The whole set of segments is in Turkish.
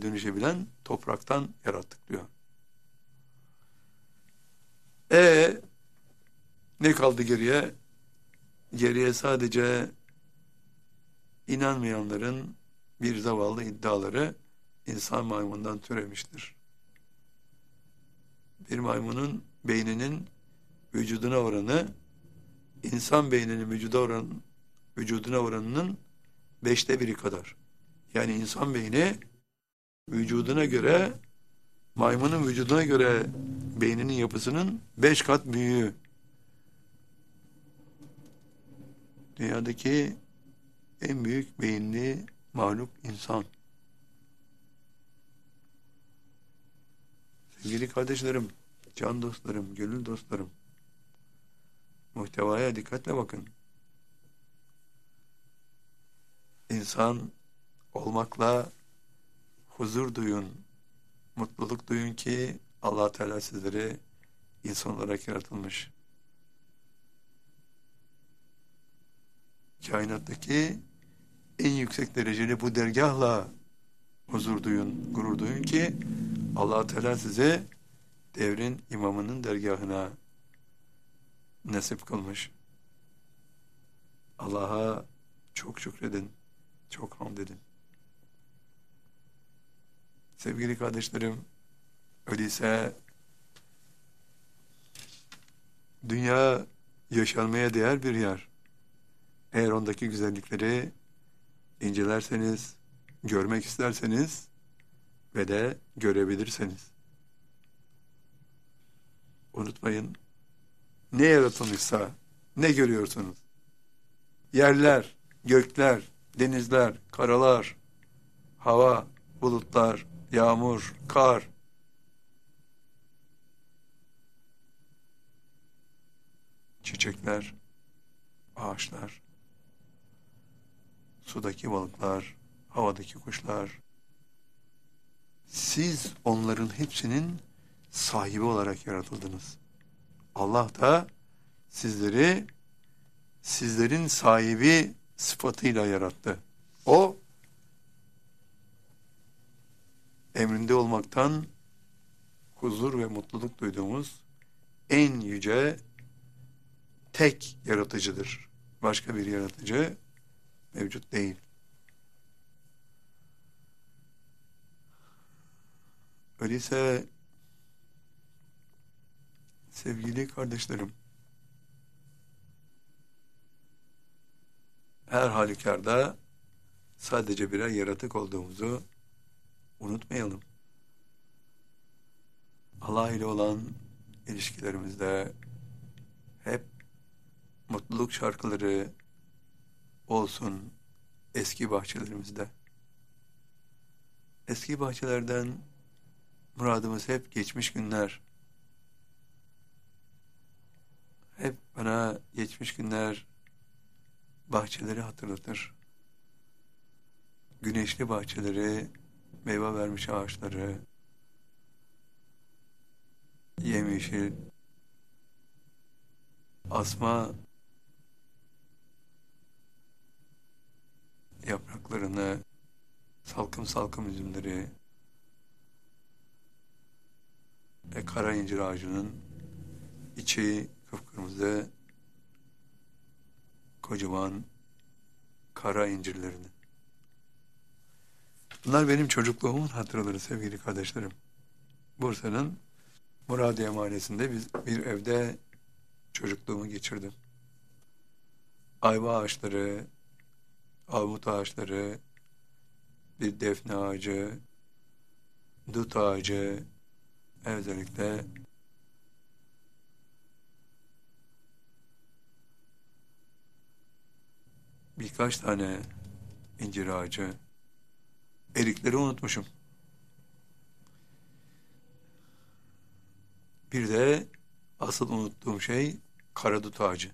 dönüşebilen topraktan yarattık diyor. Ne kaldı geriye? Geriye sadece inanmayanların bir zavallı iddiaları insan maymundan türemiştir. Bir maymunun beyninin vücuduna oranı insan beyninin vücuduna oranının 1/5 kadar. Yani insan beyni vücuduna göre, maymunun vücuduna göre beyninin yapısının 5 kat büyüğü. Dünyadaki en büyük beyinli mahluk insan. Sevgili kardeşlerim, can dostlarım, gönül dostlarım, muhtevaya dikkatle bakın. İnsan olmakla huzur duyun, mutluluk duyun ki Allah Teala sizleri insan olarak yaratılmış. Kainattaki en yüksek dereceli bu dergahla huzur duyun, gurur duyun ki Allah Teala size devrin imamının dergahına nasip kılmış. Allah'a çok şükredin, çok hamd edin. Sevgili kardeşlerim, öyleyse dünya yaşanmaya değer bir yer. Eğer ondaki güzellikleri incelerseniz, görmek isterseniz ve de görebilirseniz. Unutmayın, ne yaratılmışsa ne görüyorsunuz? Yerler, gökler, denizler, karalar, hava, bulutlar, yağmur, kar. Çiçekler, ağaçlar, sudaki balıklar, havadaki kuşlar. Siz onların hepsinin sahibi olarak yaratıldınız. Allah da sizleri sizlerin sahibi sıfatıyla yarattı. O emrinde olmaktan huzur ve mutluluk duyduğumuz en yüce tek yaratıcıdır. Başka bir yaratıcı mevcut değil. Öyleyse sevgili kardeşlerim, her halükarda sadece birer yaratık olduğumuzu unutmayalım. Allah ile olan ilişkilerimizde hep mutluluk şarkıları olsun eski bahçelerimizde. Eski bahçelerden muradımız hep geçmiş günler. Hep bana geçmiş günler bahçeleri hatırlatır. Güneşli bahçeleri, meyve vermiş ağaçları, yemyeşil, asma yapraklarını, salkım salkım üzümleri ve kara incir ağacının içi kıpkırmızı kocaman kara incirlerini. Bunlar benim çocukluğumun hatıraları sevgili kardeşlerim. Bursa'nın Muradiye Mahallesi'nde bir evde çocukluğumu geçirdim. Ayva ağaçları, armut ağaçları, bir defne ağacı, dut ağacı, özellikle birkaç tane incir ağacı, erikleri unutmuşum. Bir de asıl unuttuğum şey karadut ağacı.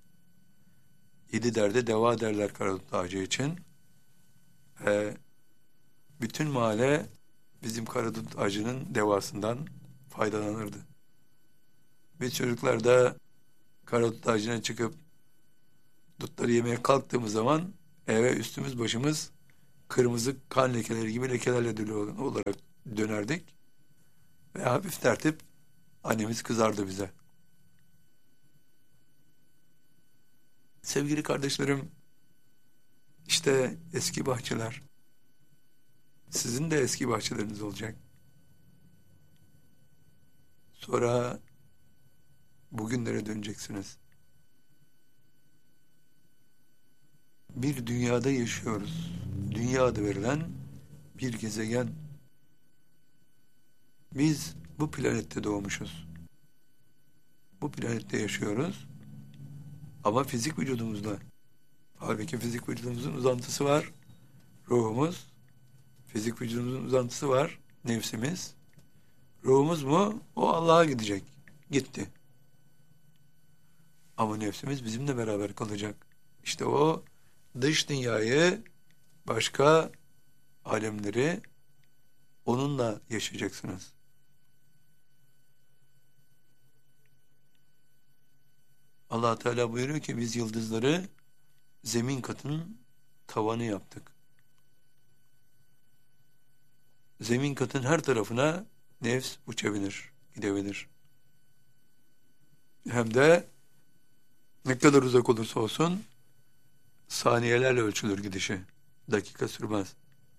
7 derde deva derler karadut ağacı için. Bütün mahalle bizim karadut ağacının devasından faydalanırdı. Biz çocuklar da karadut ağacına çıkıp dutları yemeye kalktığımız zaman eve üstümüz başımız kırmızı kan lekeleri gibi lekelerle dolu olarak dönerdik. Ve hafif tertip annemiz kızardı bize. Sevgili kardeşlerim, işte eski bahçeler. Sizin de eski bahçeleriniz olacak. Sonra bugünlere döneceksiniz. Bir dünyada yaşıyoruz. Dünya adı verilen bir gezegen. Biz bu planette doğmuşuz. Bu planette yaşıyoruz. Ama fizik vücudumuzda. Halbuki fizik vücudumuzun uzantısı var. Ruhumuz. Fizik vücudumuzun uzantısı var. Nefsimiz. Ruhumuz mu? O Allah'a gidecek. Gitti. Ama nefsimiz bizimle beraber kalacak. İşte o dış dünyayı, başka alemleri onunla yaşayacaksınız. Allah Teala buyuruyor ki biz yıldızları zemin katının tavanı yaptık. Zemin katın her tarafına nefs uçabilir, gidebilir. Hem de ne kadar uzak olursa olsun saniyelerle ölçülür gidişi. Dakika sürmez.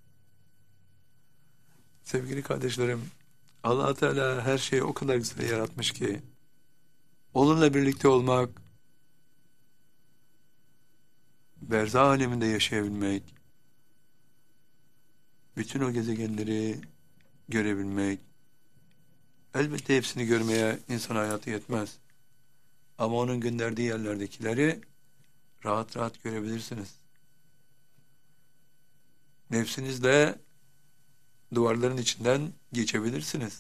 Sevgili kardeşlerim, Allah Teala her şeyi o kadar güzel yaratmış ki onunla birlikte olmak, berzah aleminde yaşayabilmek, bütün o gezegenleri görebilmek, elbette hepsini görmeye insan hayatı yetmez. Ama onun gönderdiği yerlerdekileri rahat rahat görebilirsiniz. Nefsinizle duvarların içinden geçebilirsiniz.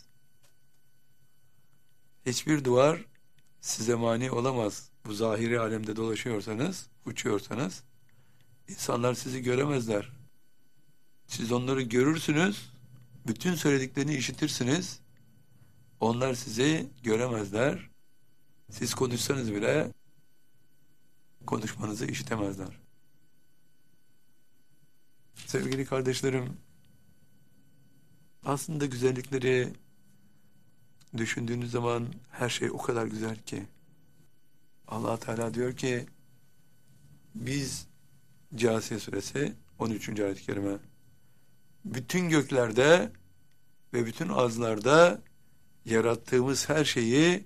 Hiçbir duvar size mani olamaz. Bu zahiri alemde dolaşıyorsanız, uçuyorsanız, insanlar sizi göremezler. Siz onları görürsünüz, bütün söylediklerini işitirsiniz. Onlar sizi göremezler. Siz konuşsanız bile konuşmanızı işitemezler. Sevgili kardeşlerim, aslında güzellikleri düşündüğünüz zaman her şey o kadar güzel ki. Allah Teala diyor ki biz Câsiye suresi 13. ayet-i kerime bütün göklerde ve bütün arzlarda yarattığımız her şeyi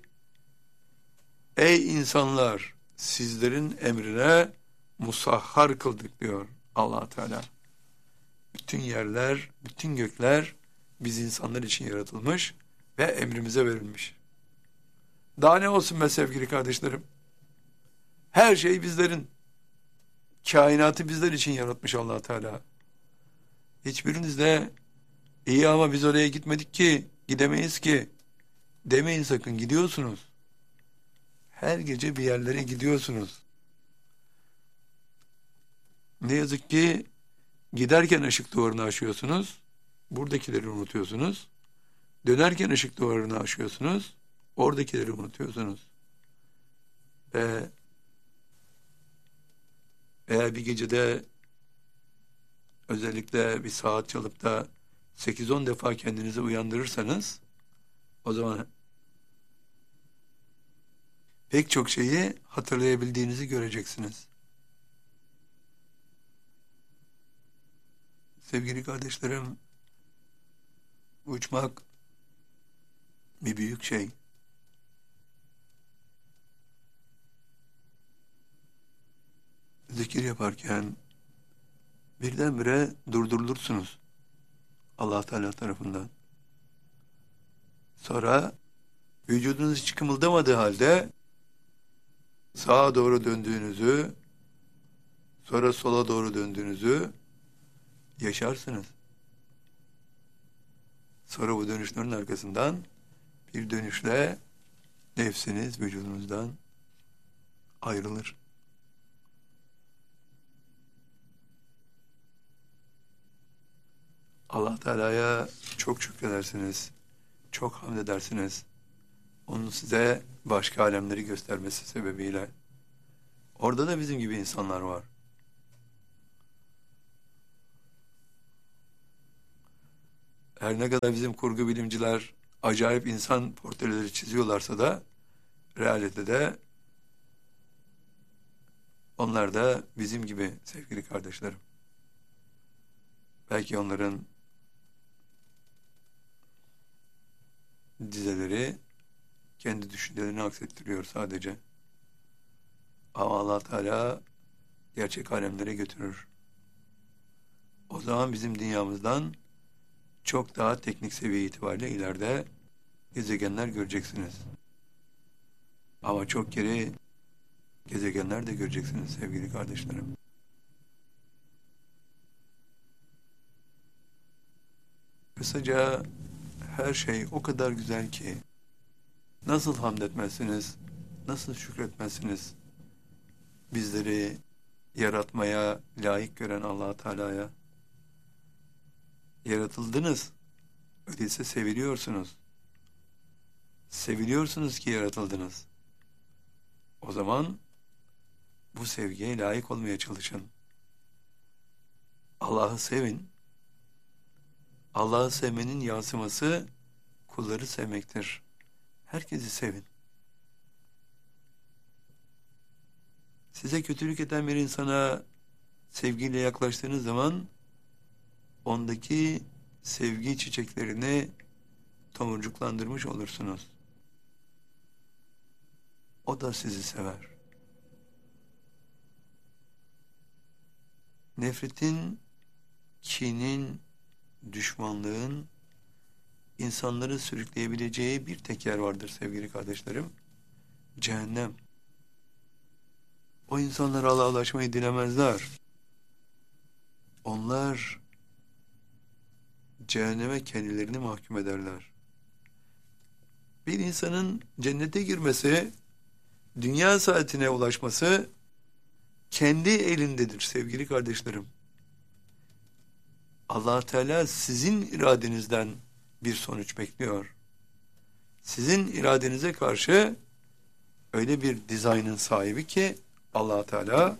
ey insanlar sizlerin emrine musahhar kıldık diyor Allah Teala. Bütün yerler, bütün gökler biz insanlar için yaratılmış ve emrimize verilmiş. Daha ne olsun be sevgili kardeşlerim? Her şey bizlerin, kainatı bizler için yaratmış Allah Teala. Hiçbiriniz de iyi ama biz oraya gitmedik ki, gidemeyiz ki demeyin sakın, gidiyorsunuz. Her gece bir yerlere gidiyorsunuz. Ne yazık ki giderken ışık duvarını aşıyorsunuz, buradakileri unutuyorsunuz. Dönerken ışık duvarını aşıyorsunuz, oradakileri unutuyorsunuz. Eğer bir gecede özellikle bir saat çalıp da 8-10 defa kendinizi uyandırırsanız o zaman pek çok şeyi hatırlayabildiğinizi göreceksiniz. Sevgili kardeşlerim, uçmak bir büyük şey. Zikir yaparken birdenbire durdurulursunuz Allah Teala tarafından. Sonra vücudunuz hiç kımıldamadığı halde sağa doğru döndüğünüzü, sonra sola doğru döndüğünüzü yaşarsınız. Sonra bu dönüşlerin arkasından bir dönüşle nefsiniz vücudunuzdan ayrılır. Allah Teala'ya çok şükredersiniz, çok hamd edersiniz. Onun size başka alemleri göstermesi sebebiyle. Orada da bizim gibi insanlar var. Her ne kadar bizim kurgu bilimciler acayip insan portreleri çiziyorlarsa da realitede onlar da bizim gibi sevgili kardeşlerim. Belki onların dizeleri kendi düşüncelerini aksettiriyor sadece. Ama Allah Teala gerçek alemlere götürür. O zaman bizim dünyamızdan çok daha teknik seviye itibariyle ileride gezegenler göreceksiniz. Ama çok geri gezegenler de göreceksiniz sevgili kardeşlerim. Kısaca her şey o kadar güzel ki nasıl hamd etmezsiniz, nasıl şükretmezsiniz bizleri yaratmaya layık gören Allah Teala'ya. Yaratıldınız. Öyleyse seviliyorsunuz. Seviliyorsunuz ki yaratıldınız. O zaman bu sevgiye layık olmaya çalışın. Allah'ı sevin. Allah'ı sevmenin yansıması kulları sevmektir. Herkesi sevin. Size kötülük eden bir insana sevgiyle yaklaştığınız zaman ondaki sevgi çiçeklerini tomurcuklandırmış olursunuz. O da sizi sever. Nefretin, kinin, düşmanlığın insanları sürükleyebileceği bir tek yer vardır sevgili kardeşlerim. Cehennem. O insanlar Allah'a ulaşmayı dilemezler. Onlar cehenneme kendilerini mahkum ederler. Bir insanın cennete girmesi, dünya saatine ulaşması kendi elindedir sevgili kardeşlerim. Allah Teala sizin iradenizden bir sonuç bekliyor. Sizin iradenize karşı öyle bir dizaynın sahibi ki Allah Teala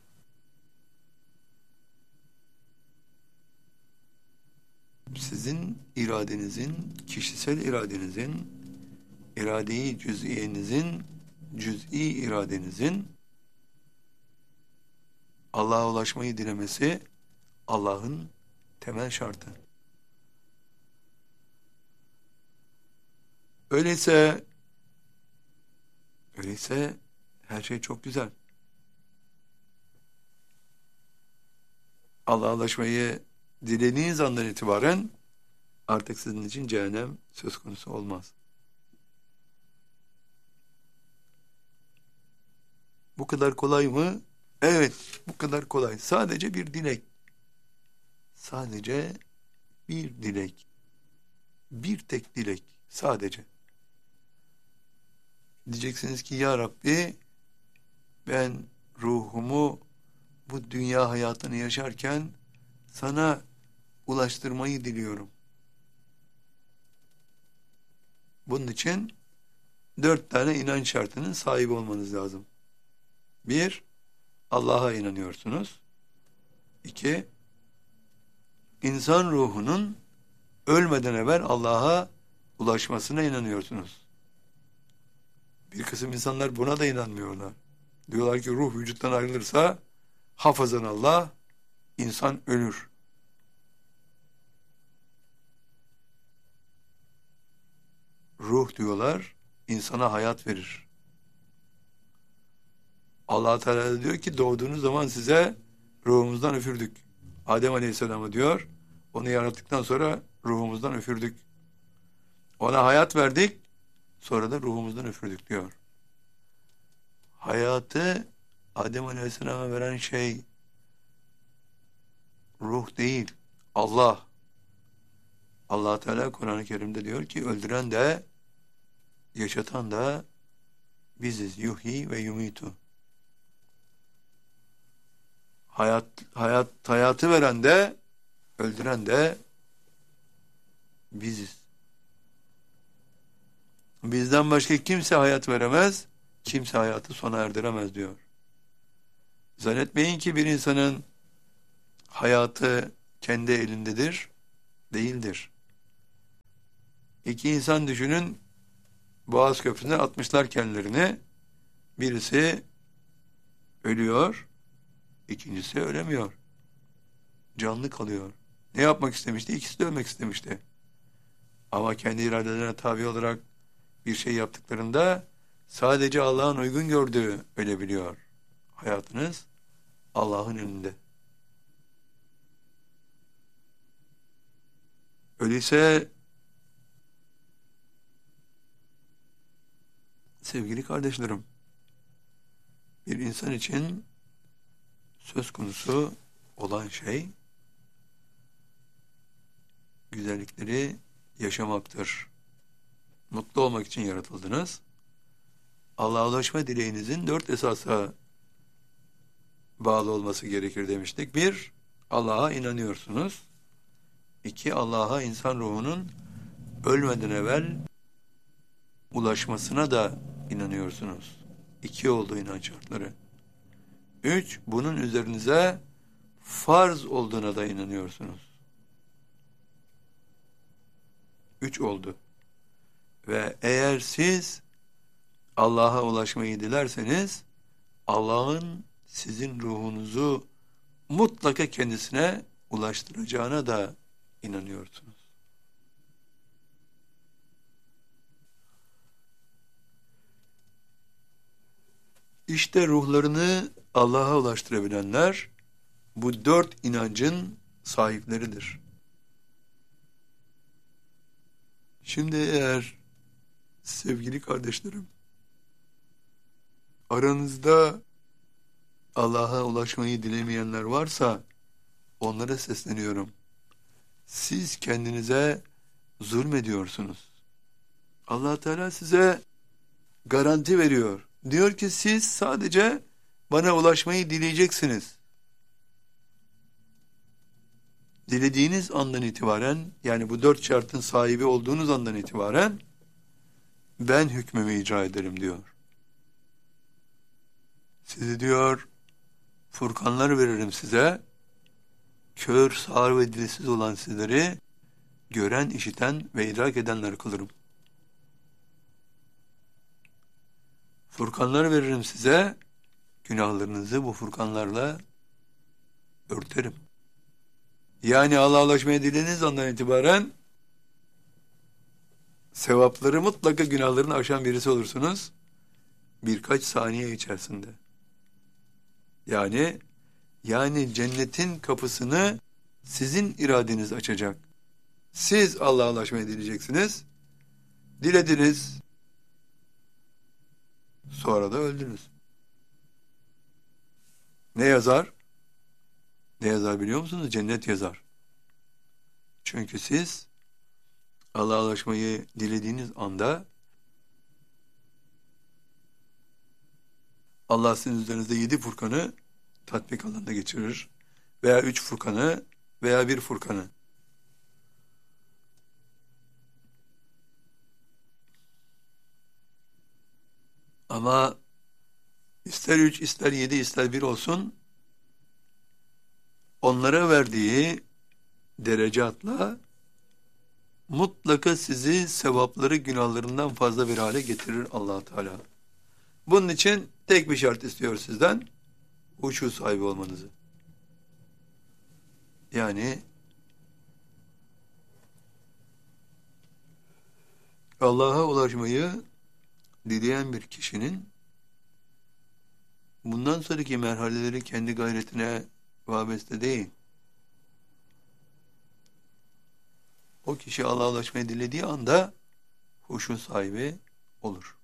sizin iradenizin, kişisel iradenizin, irade-i cüz'iyenizin, cüz'i iradenizin Allah'a ulaşmayı dilemesi Allah'ın temel şartı. Öyleyse her şey çok güzel. Allah'a ulaşmayı dilediğiniz andan itibaren artık sizin için cehennem söz konusu olmaz. Bu kadar kolay mı? Evet, bu kadar kolay. Sadece bir dilek. Sadece bir dilek. Bir tek dilek. Sadece. Diyeceksiniz ki ya Rabbi ben ruhumu bu dünya hayatını yaşarken sana ulaştırmayı diliyorum. Bunun için 4 tane inanç şartının sahibi olmanız lazım. 1, Allah'a inanıyorsunuz. 2, insan ruhunun ölmeden evvel Allah'a ulaşmasına inanıyorsunuz. Bir kısım insanlar buna da inanmıyorlar. Diyorlar ki ruh vücuttan ayrılırsa hafazan Allah, insan ölür. Ruh diyorlar, insana hayat verir. Allah Teala diyor ki doğduğunuz zaman size ruhumuzdan üfürdük. Adem Aleyhisselam'a diyor, onu yarattıktan sonra ruhumuzdan üfürdük. Ona hayat verdik, sonra da ruhumuzdan üfürdük diyor. Hayatı Adem Aleyhisselam'a veren şey ruh değil, Allah. Allah Teala Kur'an-ı Kerim'de diyor ki öldüren de yaşatan da biziz. Yuhyi ve yumitu. Hayatı veren de öldüren de biziz. Bizden başka kimse hayat veremez, kimse hayatı sona erdiremez diyor. Zannetmeyin ki bir insanın hayatı kendi elindedir, değildir. İki insan düşünün, Boğaz Köprüsü'ne atmışlar kendilerini. Birisi ölüyor, ikincisi ölemiyor. Canlı kalıyor. Ne yapmak istemişti? İkisi de ölmek istemişti. Ama kendi iradelerine tabi olarak bir şey yaptıklarında sadece Allah'ın uygun gördüğü ölebiliyor. Hayatınız Allah'ın elinde. Öyleyse sevgili kardeşlerim, bir insan için söz konusu olan şey güzellikleri yaşamaktır. Mutlu olmak için yaratıldınız. Allah'a ulaşma dileğinizin 4 esasa bağlı olması gerekir demiştik. 1, Allah'a inanıyorsunuz. 2, Allah'a insan ruhunun ölmeden evvel ulaşmasına da inanıyorsunuz. 2 oldu inanç şartları. 3, bunun üzerinize farz olduğuna da inanıyorsunuz. 3 oldu. Ve eğer siz Allah'a ulaşmayı dilerseniz Allah'ın sizin ruhunuzu mutlaka kendisine ulaştıracağına da inanıyorsunuz. İşte ruhlarını Allah'a ulaştırabilenler bu 4 inancın sahipleridir. Şimdi eğer sevgili kardeşlerim, aranızda Allah'a ulaşmayı dilemeyenler varsa onlara sesleniyorum. Siz kendinize zulmediyorsunuz. Allah Teala size garanti veriyor. Diyor ki siz sadece bana ulaşmayı dileyeceksiniz. Dilediğiniz andan itibaren, yani bu 4 şartın sahibi olduğunuz andan itibaren ben hükmümü icra ederim diyor. Sizi diyor furkanlar veririm size. Kör, sağır ve dilsiz olan sizleri gören, işiten ve idrak edenler kılırım. Furkanlar veririm size, günahlarınızı bu furkanlarla örterim. Yani Allah'a ulaşmaya dilediğiniz andan itibaren sevapları mutlaka günahlarını aşan birisi olursunuz. Birkaç saniye içerisinde. Yani cennetin kapısını sizin iradeniz açacak. Siz Allah'a ulaşmaya dileyeceksiniz. Dilediniz. Sonra da öldünüz. Ne yazar? Ne yazar biliyor musunuz? Cennet yazar. Çünkü siz Allah'a ulaşmayı dilediğiniz anda Allah sizin üzerinizde 7 furkanı tatbik alanına geçirir. Veya 3 furkanı veya 1 furkanı. Ama ister 3, ister 7, ister 1 olsun, onlara verdiği derecatla mutlaka sizi sevapları günahlarından fazla bir hale getirir Allah Teala. Bunun için tek bir şart istiyor sizden, huşu sahibi olmanızı. Yani Allah'a ulaşmayı dileyen bir kişinin bundan sonraki merhaleleri kendi gayretine vabeste değil. O kişi Allah'a ulaşmayı dilediği anda huşu sahibi olur.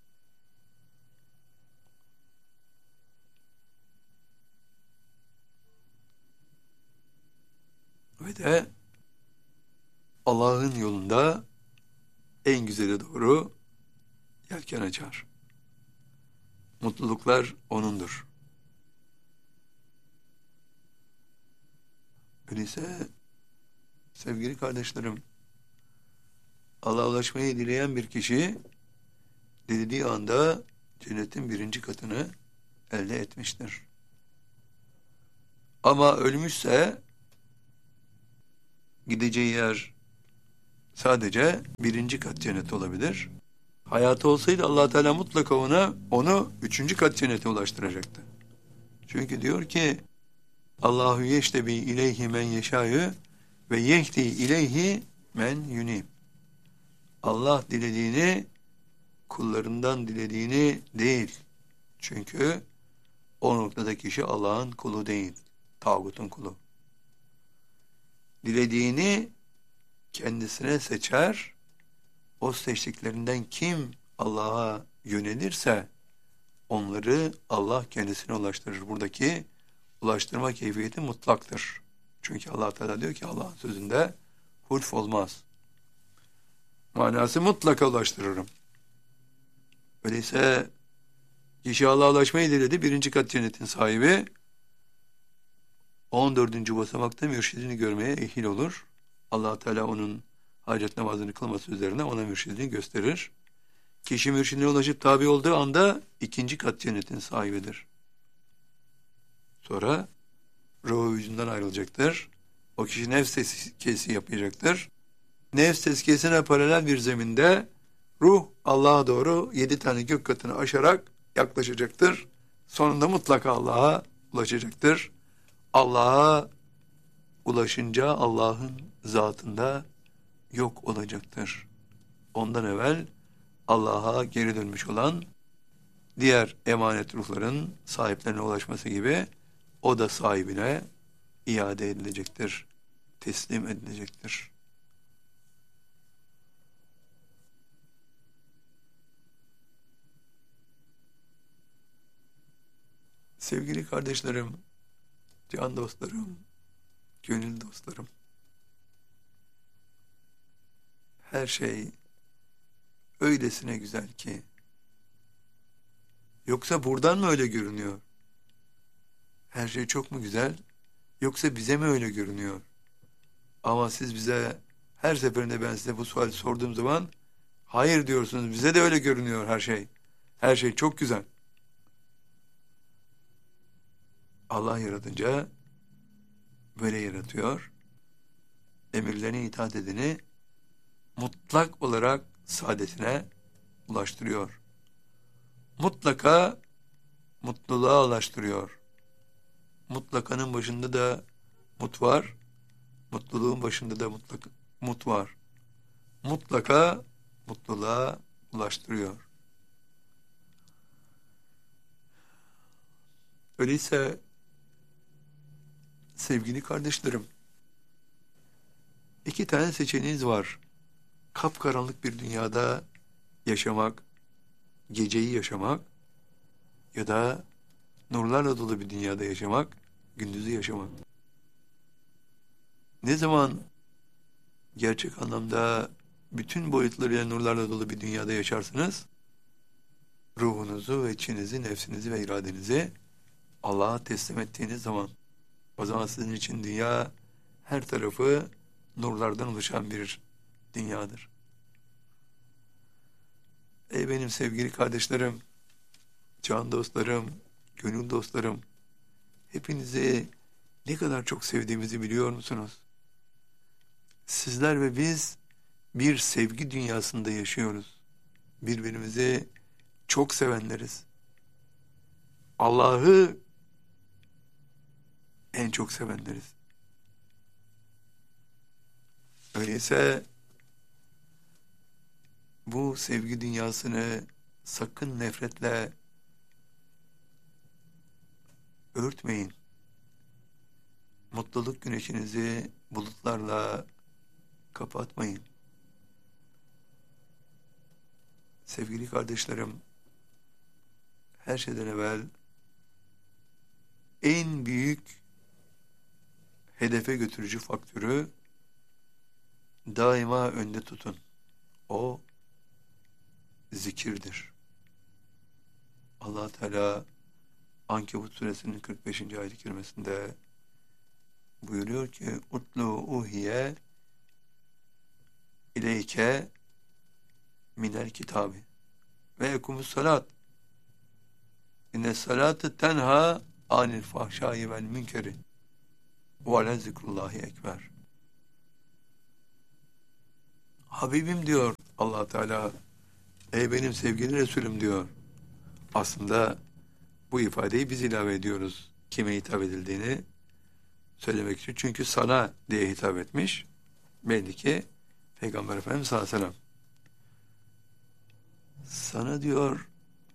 Ve de Allah'ın yolunda en güzeli doğru yelken açar. Mutluluklar O'nundur. Öyleyse sevgili kardeşlerim, Allah'a ulaşmayı dileyen bir kişi dilediği anda cennetin 1. katını elde etmiştir. Ama ölmüşse gideceği yer sadece birinci kat cennet olabilir. Hayatı olsaydı Allah Teala mutlaka onu üçüncü kat cennete ulaştıracaktı. Çünkü diyor ki Allahu yeştebi ileyhi men yeşâ'yı ve yehdi ileyhi men yunib. Allah dilediğini kullarından dilediğini değil. Çünkü o noktada kişi Allah'ın kulu değil. Tağutun kulu. Dilediğini kendisine seçer. O seçtiklerinden kim Allah'a yönelirse onları Allah kendisine ulaştırır. Buradaki ulaştırma keyfiyeti mutlaktır. Çünkü Allah Teala diyor ki Allah'ın sözünde hulf olmaz. Manası mutlaka ulaştırırım. Öyleyse kişi Allah'a ulaşmayı diledi. Birinci kat cennetin sahibi 14. basamakta mürşidini görmeye ehil olur. Allah Teala onun hacet namazını kılması üzerine ona mürşidini gösterir. Kişi mürşidine ulaşıp tabi olduğu anda ikinci kat cennetin sahibidir. Sonra ruhu vücudundan ayrılacaktır. O kişi nefs tezkiyesi yapacaktır. Nefs tezkiyesine paralel bir zeminde ruh Allah'a doğru 7 tane gök katını aşarak yaklaşacaktır. Sonunda mutlaka Allah'a ulaşacaktır. Allah'a ulaşınca Allah'ın zatında yok olacaktır. Ondan evvel Allah'a geri dönmüş olan diğer emanet ruhların sahiplerine ulaşması gibi o da sahibine iade edilecektir, teslim edilecektir. Sevgili kardeşlerim, can dostlarım, gönül dostlarım, her şey öylesine güzel ki, yoksa buradan mı öyle görünüyor? Her şey çok mu güzel, yoksa bize mi öyle görünüyor? Ama siz bize, her seferinde ben size bu suali sorduğum zaman, hayır diyorsunuz, bize de öyle görünüyor her şey. Her şey çok güzel. Allah yaratınca böyle yaratıyor. Emirlerine itaat edeni mutlak olarak saadetine ulaştırıyor. Mutlaka mutluluğa ulaştırıyor. Mutlakanın başında da mut var. Mutluluğun başında da mut var. Mutlaka mutluluğa ulaştırıyor. Öyleyse sevgili kardeşlerim, 2 tane seçeneğiniz var. Kapkaranlık bir dünyada yaşamak, geceyi yaşamak ya da nurlarla dolu bir dünyada yaşamak, gündüzü yaşamak. Ne zaman gerçek anlamda bütün boyutlarıyla nurlarla dolu bir dünyada yaşarsınız, ruhunuzu ve içinizi, nefsinizi ve iradenizi Allah'a teslim ettiğiniz zaman, o zaman sizin için dünya her tarafı nurlardan oluşan bir dünyadır. Ey benim sevgili kardeşlerim, can dostlarım, gönül dostlarım, hepinizi ne kadar çok sevdiğimizi biliyor musunuz? Sizler ve biz bir sevgi dünyasında yaşıyoruz. Birbirimizi çok sevenleriz. Allah'ı en çok sevenleriz. Öyleyse bu sevgi dünyasını sakın nefretle örtmeyin. Mutluluk güneşinizi bulutlarla kapatmayın. Sevgili kardeşlerim, her şeyden evvel en büyük hedefe götürücü faktörü daima önde tutun. O zikirdir. Allah Teala Ankebut suresinin 45. ayet-i kerimesinde buyuruyor ki utlu uhiye ileyke minel kitabı ve ekumus salat inne salatı tenha anil fahşai vel münkeri ve le zikrullahi ekber. Habibim diyor Allah Teala. Ey benim sevgili Resulüm diyor. Aslında bu ifadeyi biz ilave ediyoruz. Kime hitap edildiğini söylemek için. Çünkü sana diye hitap etmiş. Belli ki Peygamber Efendimiz sallallahu aleyhi ve sellem. Sana diyor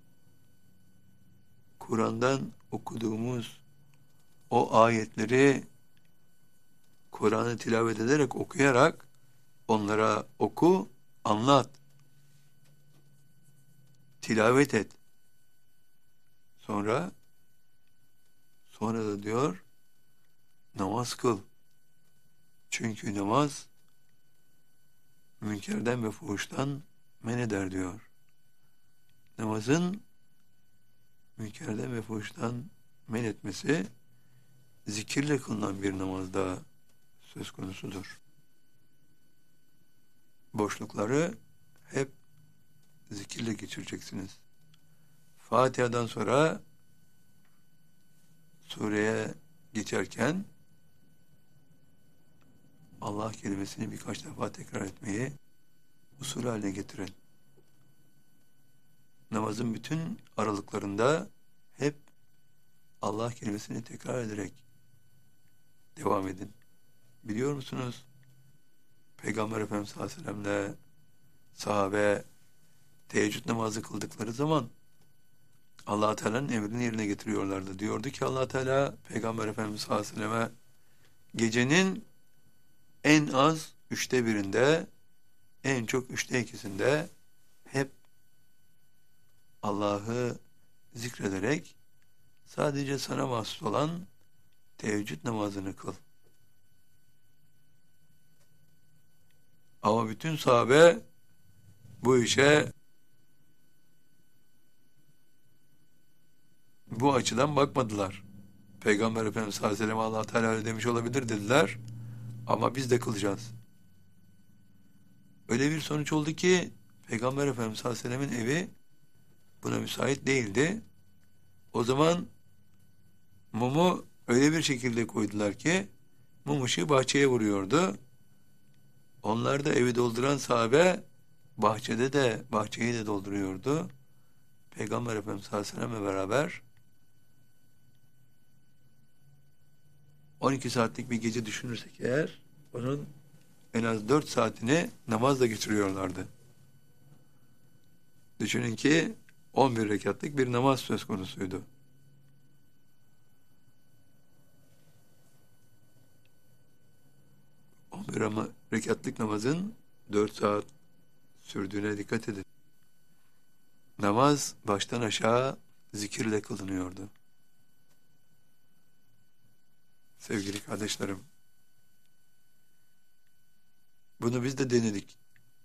Kur'an'dan okuduğumuz o ayetleri Kur'an'ı tilavet ederek, okuyarak onlara oku, anlat, tilavet et. Sonra da diyor namaz kıl. Çünkü namaz münkerden ve fuhuştan men eder diyor. Namazın münkerden ve fuhuştan men etmesi zikirle kılınan bir namazda söz konusudur. Boşlukları hep zikirle geçireceksiniz. Fatiha'dan sonra sureye geçerken Allah kelimesini birkaç defa tekrar etmeyi usul haline getirin. Namazın bütün aralıklarında hep Allah kelimesini tekrar ederek devam edin. Biliyor musunuz? Peygamber Efendimiz sallallahu aleyhi ve sellem'le sahabe teheccüd namazı kıldıkları zaman Allah Teala'nın emrini yerine getiriyorlardı. Diyordu ki Allah Teala Peygamber Efendimiz sallallahu aleyhi ve selleme gecenin en az 1/3'ünde, en çok 2/3'ünde hep Allah'ı zikrederek sadece sana mahsus olan teheccüd namazını kıl. Ama bütün sahabe bu işe bu açıdan bakmadılar. Peygamber Efendimiz sallallahu aleyhi ve sellem Allah Teala öyle demiş olabilir dediler. Ama biz de kılacağız. Öyle bir sonuç oldu ki Peygamber Efendimiz sallallahu aleyhi ve sellemin evi buna müsait değildi. O zaman mumu öyle bir şekilde koydular ki mum ışığı bahçeye vuruyordu. Onlar da evi dolduran sahabe bahçeyi de dolduruyordu. Peygamber Efendimiz sallallahu aleyhi ve sellem'le beraber 12 saatlik bir gece düşünürsek eğer onun en az 4 saatini namazla geçiriyorlardı. Düşünün ki 11 rekatlık bir namaz söz konusuydu. Rekatlık namazın 4 saat sürdüğüne dikkat edin. Namaz baştan aşağı zikirle kılınıyordu. Sevgili kardeşlerim, bunu biz de denedik.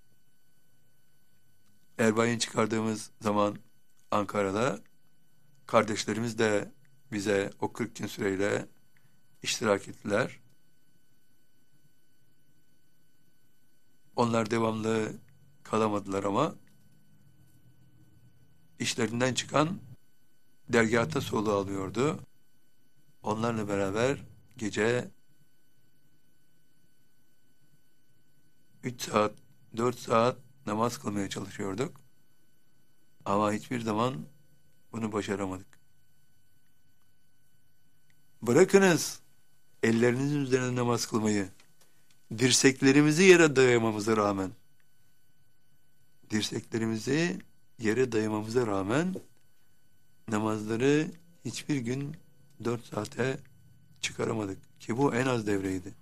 Erbay'ın çıkardığımız zaman Ankara'da kardeşlerimiz de bize o 40 gün süreyle iştirak ettiler. Onlar devamlı kalamadılar ama işlerinden çıkan dergâhta soluğu alıyordu. Onlarla beraber gece 3 saat, 4 saat namaz kılmaya çalışıyorduk. Ama hiçbir zaman bunu başaramadık. Bırakınız ellerinizin üzerine namaz kılmayı, dirseklerimizi yere dayamamıza rağmen namazları hiçbir gün 4 saate çıkaramadık ki bu en az devreydi.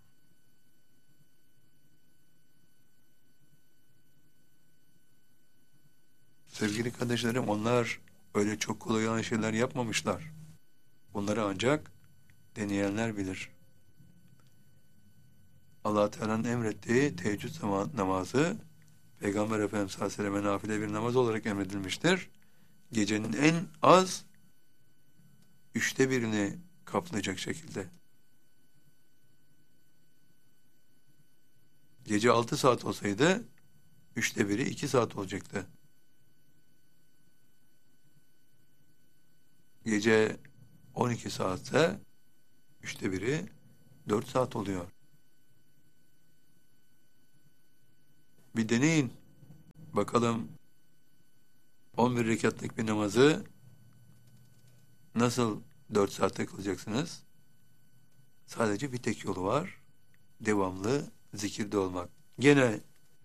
Sevgili kardeşlerim, onlar öyle çok kolay olan şeyler yapmamışlar. Bunları ancak deneyenler bilir. Allah Teala'nın emrettiği teheccüd namazı Peygamber Efendimiz sallallahu aleyhi ve sellem'e nafile bir namaz olarak emredilmiştir. Gecenin en az 1/3'ünü kaplayacak şekilde. Gece 6 saat olsaydı 1/3'ü 2 saat olacaktı. Gece 12 saatse 1/3'ü 4 saat oluyor. Bir deneyin. Bakalım 11 rekatlık bir namazı nasıl 4 saatte kılacaksınız? Sadece bir tek yolu var. Devamlı zikirde olmak. Gene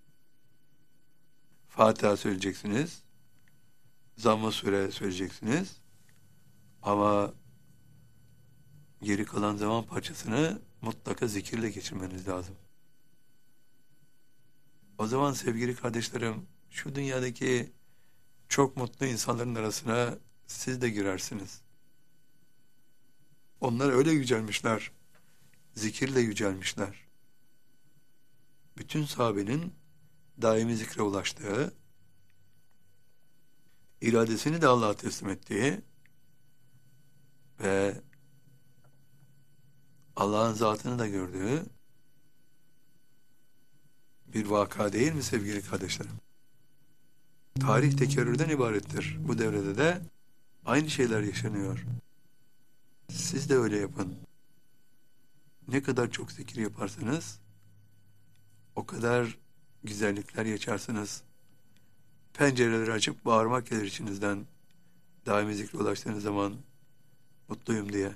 Fatiha söyleyeceksiniz. Zamm-ı Sure söyleyeceksiniz. Ama geri kalan zaman parçasını mutlaka zikirle geçirmeniz lazım. O zaman sevgili kardeşlerim, şu dünyadaki çok mutlu insanların arasına siz de girersiniz. Onlar öyle yücelmişler, zikirle yücelmişler. Bütün sahabenin daimi zikre ulaştığı, iradesini de Allah'a teslim ettiği ve Allah'ın zatını da gördüğü bir vaka değil mi sevgili kardeşlerim? Tarih tekerrürden ibarettir. Bu devrede de aynı şeyler yaşanıyor. Siz de öyle yapın. Ne kadar çok zikir yaparsanız o kadar güzellikler yaşarsınız. Pencereleri açıp bağırmak gelir içinizden. Daimi zikre ulaştığınız zaman mutluyum diye.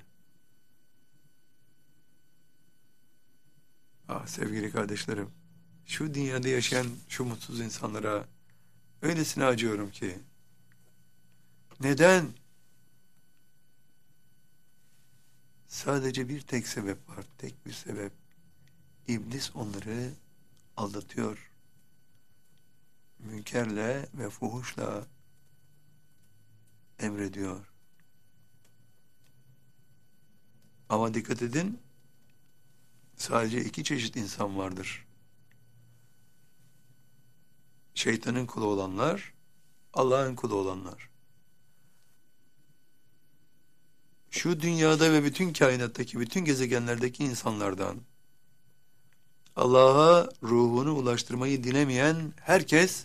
Ah sevgili kardeşlerim, şu dünyada yaşayan şu mutsuz insanlara öylesine acıyorum ki. Neden? Sadece bir tek sebep var, tek bir sebep. İblis onları aldatıyor. Münkerle ve fuhuşla emrediyor. Ama dikkat edin, sadece iki çeşit insan vardır. Şeytanın kulu olanlar, Allah'ın kulu olanlar. Şu dünyada ve bütün kainattaki, bütün gezegenlerdeki insanlardan Allah'a ruhunu ulaştırmayı dilemeyen herkes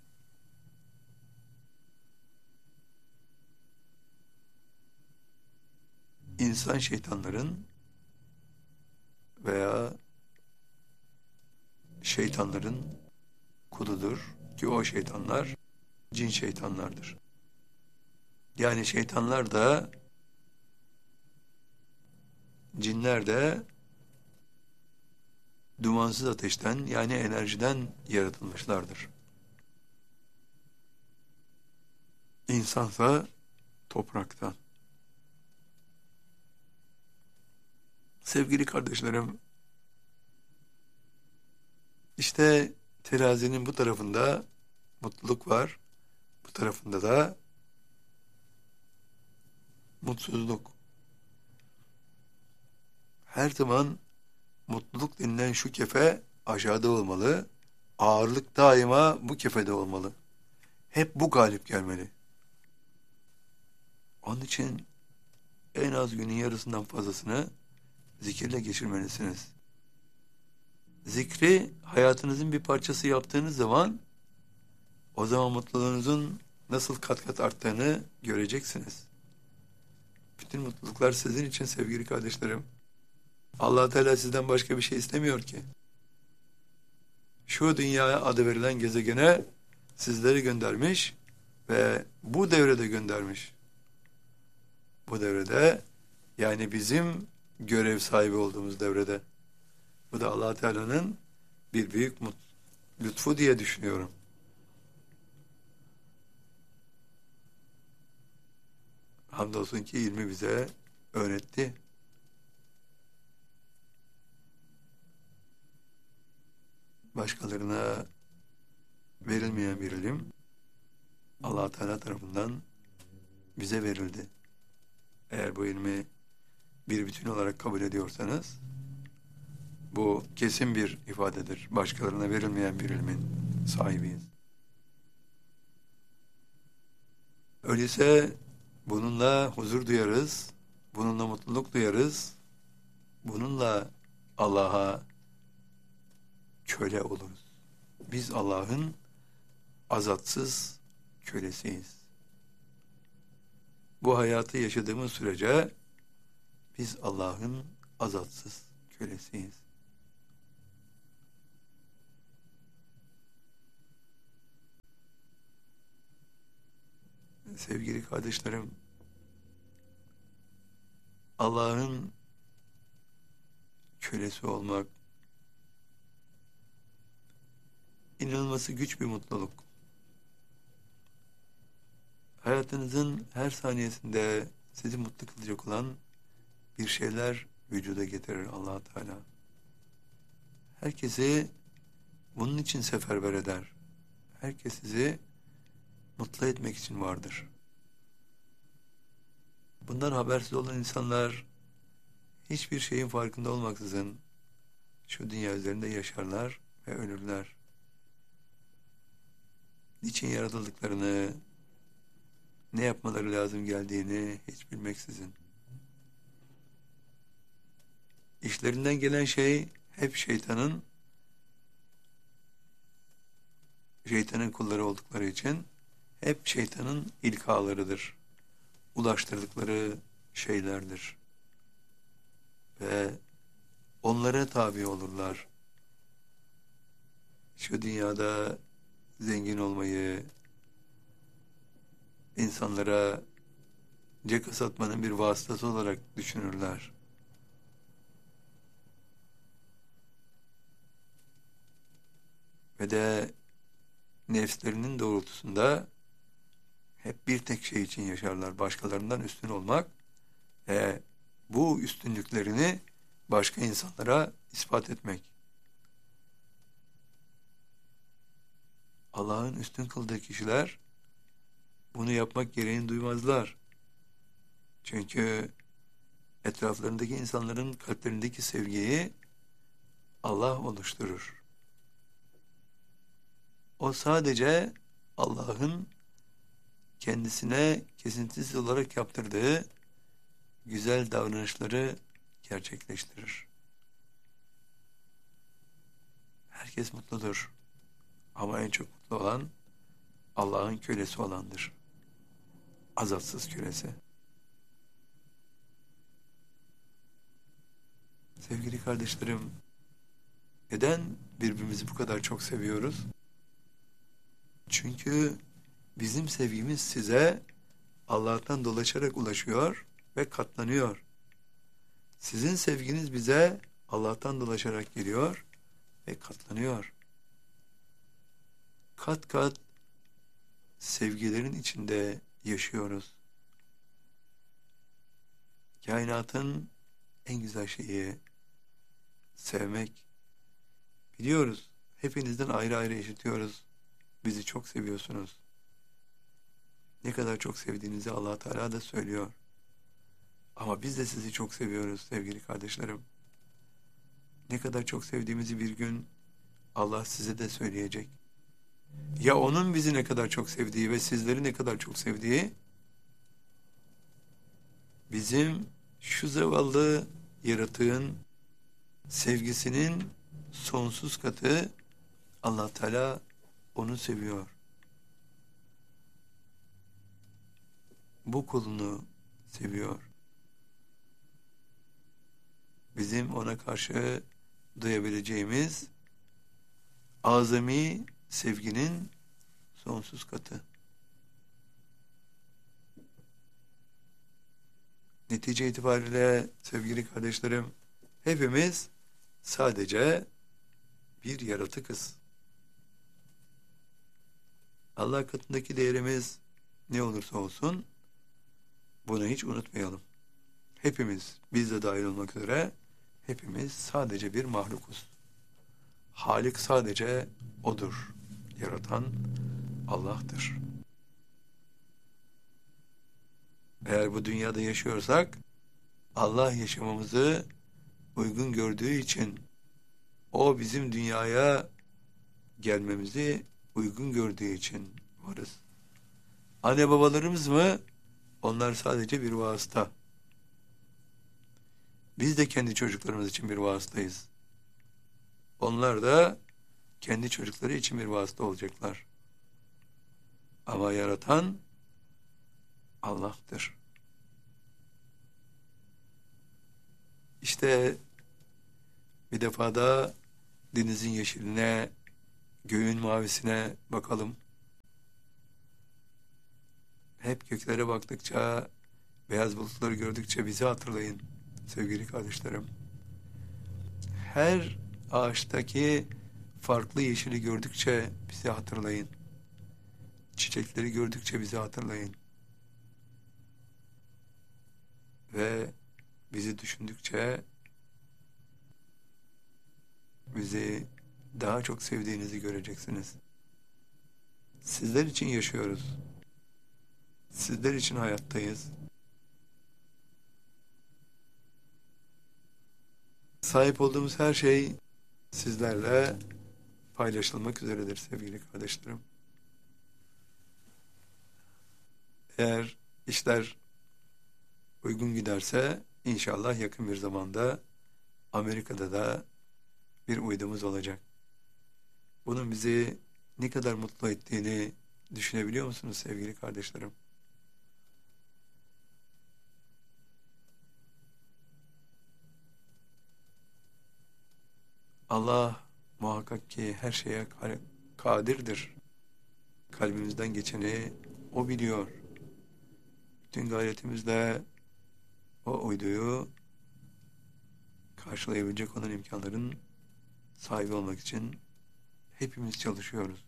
insan şeytanların veya şeytanların kuludur ki o şeytanlar cin şeytanlardır. Yani şeytanlar da cinler de dumansız ateşten yani enerjiden yaratılmışlardır. İnsansa topraktan. Sevgili kardeşlerim, işte terazinin bu tarafında mutluluk var, bu tarafında da mutsuzluk. Her zaman mutluluk denilen şu kefe aşağıda olmalı, ağırlık daima bu kefede olmalı. Hep bu galip gelmeli. Onun için en az günün yarısından fazlasını zikirle geçirmelisiniz. Zikri hayatınızın bir parçası yaptığınız zaman o zaman mutluluğunuzun nasıl kat kat arttığını göreceksiniz. Bütün mutluluklar sizin için sevgili kardeşlerim. Allah Teala sizden başka bir şey istemiyor ki. Şu dünyaya adı verilen gezegene sizleri göndermiş ve bu devrede göndermiş. Bu devrede yani bizim görev sahibi olduğumuz devrede. Bu da Allah Teala'nın bir büyük lütfu diye düşünüyorum. Hamdolsun ki ilmi bize öğretti. Başkalarına verilmeyen bir ilim Allah Teala tarafından bize verildi. Eğer bu ilmi bir bütün olarak kabul ediyorsanız bu kesin bir ifadedir. Başkalarına verilmeyen bir ilmin sahibiyiz. Öyleyse bununla huzur duyarız, bununla mutluluk duyarız, bununla Allah'a köle oluruz. Biz Allah'ın azatsız kölesiyiz. Bu hayatı yaşadığımız sürece biz Allah'ın azatsız kölesiyiz. Sevgili kardeşlerim, Allah'ın kölesi olmak inanılması güç bir mutluluk. Hayatınızın her saniyesinde sizi mutlu kılacak olan bir şeyler vücuda getirir Allah Teala. Herkesi bunun için seferber eder. Herkes sizi mutlu etmek için vardır. Bundan habersiz olan insanlar hiçbir şeyin farkında olmaksızın şu dünya üzerinde yaşarlar ve ölürler. Niçin yaratıldıklarını, ne yapmaları lazım geldiğini hiç bilmeksizin. İşlerinden gelen şey hep şeytanın kulları oldukları için hep şeytanın ilkalarıdır. Ulaştırdıkları şeylerdir. Ve onlara tabi olurlar. Şu dünyada zengin olmayı, insanlara caka satmanın bir vasıtası olarak düşünürler. Ve de nefslerinin doğrultusunda hep bir tek şey için yaşarlar. Başkalarından üstün olmak ve bu üstünlüklerini başka insanlara ispat etmek. Allah'ın üstün kıldığı kişiler bunu yapmak gereğini duymazlar. Çünkü etraflarındaki insanların kalplerindeki sevgiyi Allah oluşturur. O sadece Allah'ın kendisine kesintisiz olarak yaptırdığı güzel davranışları gerçekleştirir. Herkes mutludur. Ama en çok mutlu olan Allah'ın kölesi olandır. Azatsız kölesi. Sevgili kardeşlerim, neden birbirimizi bu kadar çok seviyoruz? Çünkü bizim sevgimiz size Allah'tan dolaşarak ulaşıyor ve katlanıyor. Sizin sevginiz bize Allah'tan dolaşarak geliyor ve katlanıyor. Kat kat sevgilerin içinde yaşıyoruz. Kainatın en güzel şeyi sevmek. Biliyoruz, hepinizden ayrı ayrı işitiyoruz. Bizi çok seviyorsunuz. Ne kadar çok sevdiğinizi Allah Teala da söylüyor. Ama biz de sizi çok seviyoruz sevgili kardeşlerim. Ne kadar çok sevdiğimizi bir gün Allah size de söyleyecek. Ya onun bizi ne kadar çok sevdiği ve sizleri ne kadar çok sevdiği, bizim şu zavallı yaratığın sevgisinin sonsuz katı, Allah Teala onu seviyor. Bu kulunu seviyor. Bizim ona karşı duyabileceğimiz azami sevginin sonsuz katı. Netice itibariyle sevgili kardeşlerim, hepimiz sadece bir yaratıkız. Allah katındaki değerimiz ne olursa olsun bunu hiç unutmayalım. Hepimiz, biz de dahil olmak üzere, hepimiz sadece bir mahlukuz. Halik sadece O'dur. Yaratan Allah'tır. Eğer bu dünyada yaşıyorsak, Allah yaşamamızı uygun gördüğü için, O bizim dünyaya gelmemizi uygun gördüğü için varız. Anne babalarımız mı? Onlar sadece bir vasıta. Biz de kendi çocuklarımız için bir vasıtayız. Onlar da kendi çocukları için bir vasıta olacaklar. Ama yaratan Allah'tır. İşte bir defa da denizin yeşiline, göğün mavisine bakalım. hep göklere baktıkça, beyaz bulutları gördükçe bizi hatırlayın sevgili kardeşlerim. Her ağaçtaki farklı yeşili gördükçe bizi hatırlayın. Çiçekleri gördükçe bizi hatırlayın. Ve bizi düşündükçe bizi daha çok sevdiğinizi göreceksiniz. Sizler için yaşıyoruz. Sizler için hayattayız. Sahip olduğumuz her şey sizlerle paylaşılmak üzeredir sevgili kardeşlerim. Eğer işler uygun giderse inşallah yakın bir zamanda Amerika'da da bir uydumuz olacak. Bunun bizi ne kadar mutlu ettiğini düşünebiliyor musunuz sevgili kardeşlerim? Allah muhakkak ki her şeye kadirdir. Kalbimizden geçeni O biliyor. Bütün gayretimizle o uyduyu karşılayabilecek olan imkanların sahibi olmak için hepimiz çalışıyoruz.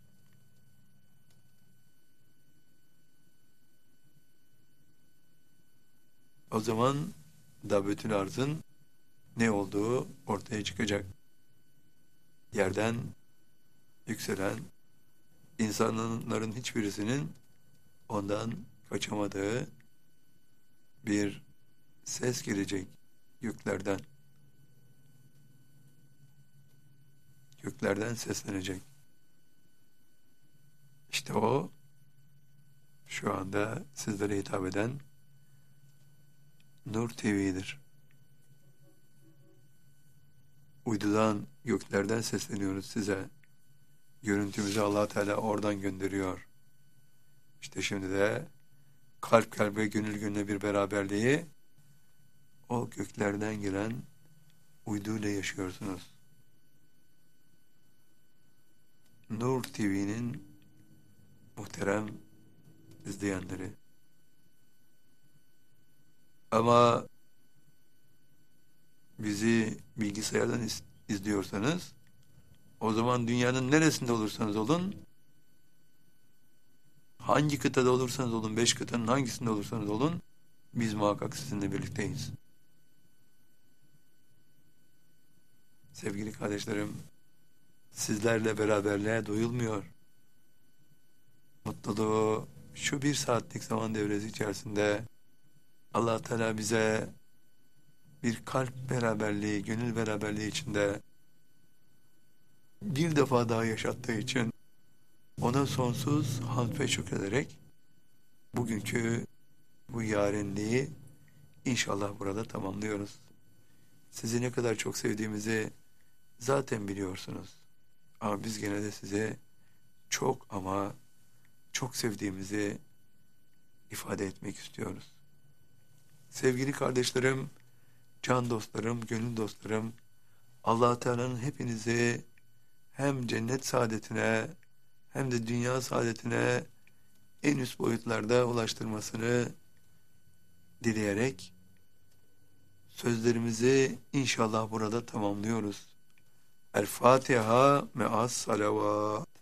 O zaman Dabbetül Arz'ın ne olduğu ortaya çıkacak. Yerden yükselen insanların hiçbirisinin ondan kaçamadığı bir ses gelecek göklerden. Göklerden seslenecek. İşte o şu anda sizlere hitap eden Nur TV'dir. Uydudan, göklerden sesleniyoruz size. Görüntümüzü Allah Teala oradan gönderiyor. İşte şimdi de kalp kalbe, gönül gönüle bir beraberliği o göklerden gelen uyduyla yaşıyorsunuz. Nur TV'nin muhterem izleyenleri. Ama bizi bilgisayardan izliyorsanız, o zaman dünyanın neresinde olursanız olun, hangi kıtada olursanız olun, 5 kıtanın hangisinde olursanız olun, biz muhakkak sizinle birlikteyiz. Sevgili kardeşlerim, sizlerle beraberliğe doyulmuyor. Mutluluğu şu 1 saatlik zaman devresi içerisinde Allah Teala bize bir kalp beraberliği, gönül beraberliği içinde bir defa daha yaşattığı için ona sonsuz hamd ve şükrederek bugünkü bu yarenliği inşallah burada tamamlıyoruz. Sizi ne kadar çok sevdiğimizi zaten biliyorsunuz. Ama biz gene de size çok ama çok sevdiğimizi ifade etmek istiyoruz. Sevgili kardeşlerim, can dostlarım, gönül dostlarım, Allah Teala'nın hepinizi hem cennet saadetine hem de dünya saadetine en üst boyutlarda ulaştırmasını dileyerek sözlerimizi inşallah burada tamamlıyoruz. El Fatiha me'as salavat.